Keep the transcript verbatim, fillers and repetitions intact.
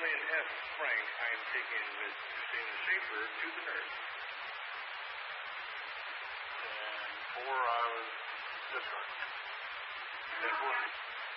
Finally, in F, Frank, I am taking Miss Christina Schaefer to the nurse. And four, I was discharged. ten four.